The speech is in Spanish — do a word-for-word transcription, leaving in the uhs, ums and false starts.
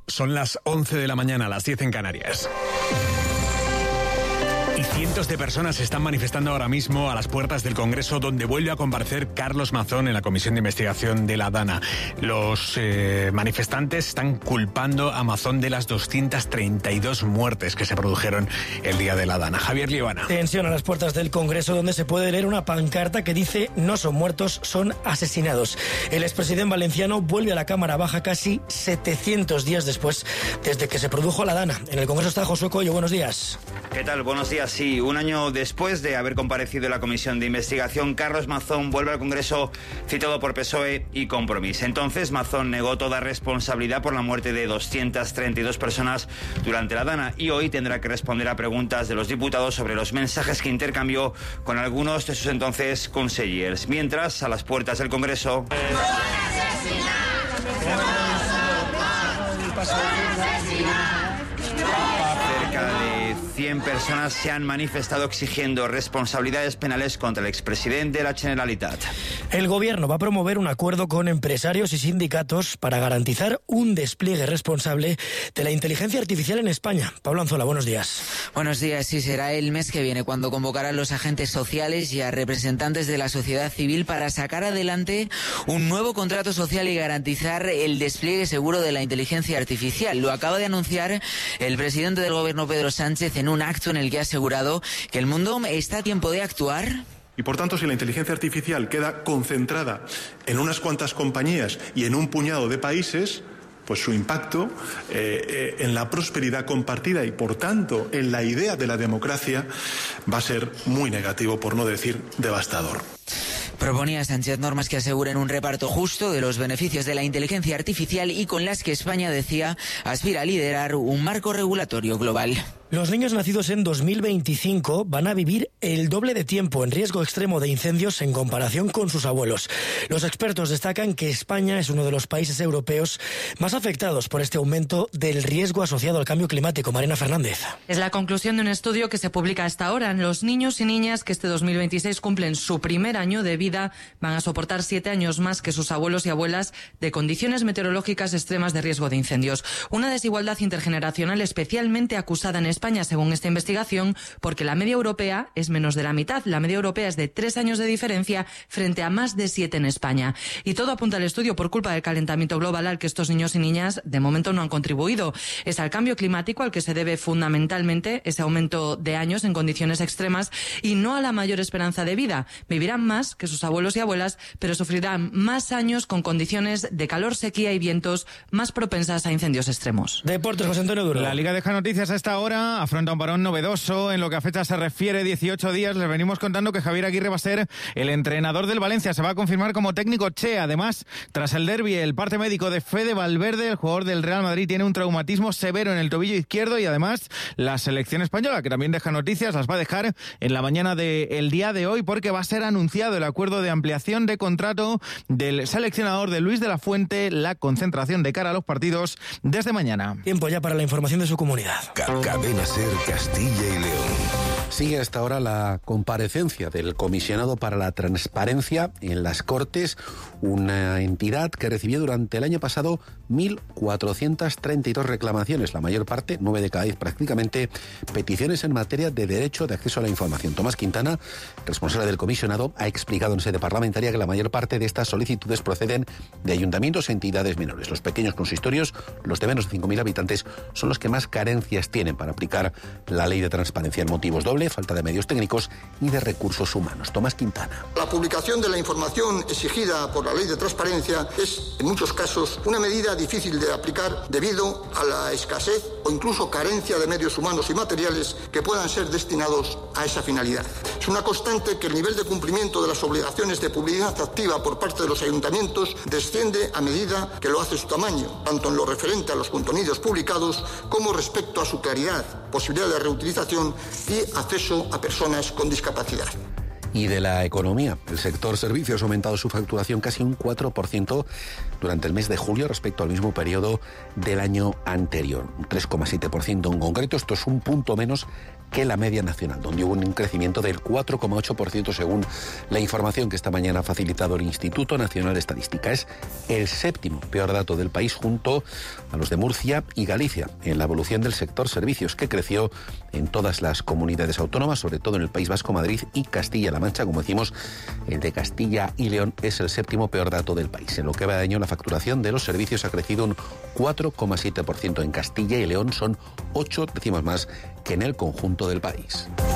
Son las once de la mañana, las diez en Canarias. Y cientos de personas se están manifestando ahora mismo a las puertas del Congreso, donde vuelve a comparecer Carlos Mazón en la Comisión de Investigación de la DANA. Los eh, manifestantes están culpando a Mazón de las doscientas treinta y dos muertes que se produjeron el día de la DANA. Javier Liebana. Tensión a las puertas del Congreso, donde se puede leer una pancarta que dice: no son muertos, son asesinados. El expresidente valenciano vuelve a la Cámara Baja casi setecientos días después desde que se produjo la DANA. En el Congreso está Josué Coello. Buenos días. ¿Qué tal? Buenos días. Sí, un año después de haber comparecido en la Comisión de Investigación, Carlos Mazón vuelve al Congreso citado por P S O E y Compromís. Entonces, Mazón negó toda responsabilidad por la muerte de doscientas treinta y dos personas durante la DANA y hoy tendrá que responder a preguntas de los diputados sobre los mensajes que intercambió con algunos de sus entonces consellers. Mientras, a las puertas del Congreso... Cerca de cien personas se han manifestado exigiendo responsabilidades penales contra el expresidente de la Generalitat. El Gobierno va a promover un acuerdo con empresarios y sindicatos para garantizar un despliegue responsable de la inteligencia artificial en España. Pablo Anzola, buenos días. Buenos días. Sí, será el mes que viene cuando convocarán a los agentes sociales y a representantes de la sociedad civil para sacar adelante un nuevo contrato social y garantizar el despliegue seguro de la inteligencia artificial. Lo acaba de anunciar el presidente del Gobierno, Pedro Sánchez, en un acto en el que ha asegurado que el mundo está a tiempo de actuar. Y por tanto, si la inteligencia artificial queda concentrada en unas cuantas compañías y en un puñado de países, pues su impacto eh, eh, en la prosperidad compartida y, por tanto, en la idea de la democracia va a ser muy negativo, por no decir devastador. Proponía Sánchez normas que aseguren un reparto justo de los beneficios de la inteligencia artificial y con las que España, decía, aspira a liderar un marco regulatorio global. Los niños nacidos en dos mil veinticinco van a vivir el doble de tiempo en riesgo extremo de incendios en comparación con sus abuelos. Los expertos destacan que España es uno de los países europeos más afectados por este aumento del riesgo asociado al cambio climático. Marina Fernández. Es la conclusión de un estudio que se publica hasta ahora. Los niños y niñas que este dos mil veintiséis cumplen su primer año de vida van a soportar siete años más que sus abuelos y abuelas de condiciones meteorológicas extremas de riesgo de incendios. Una desigualdad intergeneracional especialmente acusada en España. España, según esta investigación, porque la media europea es menos de la mitad. La media europea es de tres años de diferencia frente a más de siete en España. Y todo apunta al estudio por culpa del calentamiento global al que estos niños y niñas de momento no han contribuido. Es al cambio climático al que se debe fundamentalmente ese aumento de años en condiciones extremas y no a la mayor esperanza de vida. Vivirán más que sus abuelos y abuelas, pero sufrirán más años con condiciones de calor, sequía y vientos más propensas a incendios extremos. Deportes, José Antonio Duro. La Liga deja noticias a esta hora. Afronta un parón novedoso en lo que a fecha se refiere, dieciocho días. Les venimos contando que Javier Aguirre va a ser el entrenador del Valencia. Se va a confirmar como técnico Che. Además, tras el derbi, el parte médico de Fede Valverde, el jugador del Real Madrid, tiene un traumatismo severo en el tobillo izquierdo y además la selección española, que también deja noticias, las va a dejar en la mañana del día de hoy porque va a ser anunciado el acuerdo de ampliación de contrato del seleccionador de Luis de la Fuente, la concentración de cara a los partidos desde mañana. Tiempo ya para la información de su comunidad. Cadena Ser Castilla y León. Sigue hasta ahora la comparecencia del comisionado para la transparencia en las Cortes, una entidad que recibió durante el año pasado mil cuatrocientas treinta y dos reclamaciones, la mayor parte, nueve de cada diez prácticamente, peticiones en materia de derecho de acceso a la información. Tomás Quintana, responsable del comisionado, ha explicado en sede parlamentaria que la mayor parte de estas solicitudes proceden de ayuntamientos e entidades menores. Los pequeños consistorios, los de menos de cinco mil habitantes, son los que más carencias tienen para aplicar la ley de transparencia. En motivos doble, falta de medios técnicos y de recursos humanos. Tomás Quintana. La publicación de la información exigida por la ley de transparencia es, en muchos casos, una medida difícil de aplicar debido a la escasez o incluso carencia de medios humanos y materiales que puedan ser destinados a esa finalidad. Es una constante que el nivel de cumplimiento de las obligaciones de publicidad activa por parte de los ayuntamientos desciende a medida que lo hace su tamaño, tanto en lo referente a los contenidos publicados como respecto a su claridad, posibilidad de reutilización y acceso a personas con discapacidad. Y de la economía, el sector servicios ha aumentado su facturación casi un cuatro por ciento durante el mes de julio respecto al mismo periodo del año anterior, un tres coma siete por ciento en concreto. Esto es un punto menos que la media nacional, donde hubo un crecimiento del cuatro coma ocho por ciento según la información que esta mañana ha facilitado el Instituto Nacional de Estadística. Es el séptimo peor dato del país junto a los de Murcia y Galicia en la evolución del sector servicios, que creció en todas las comunidades autónomas, sobre todo en el País Vasco, Madrid y Castilla-La Mancha. Como decimos, el de Castilla y León es el séptimo peor dato del país. En lo que va de año, la facturación de los servicios ha crecido un cuatro coma siete por ciento. En Castilla y León son ocho décimos más que en el conjunto del país.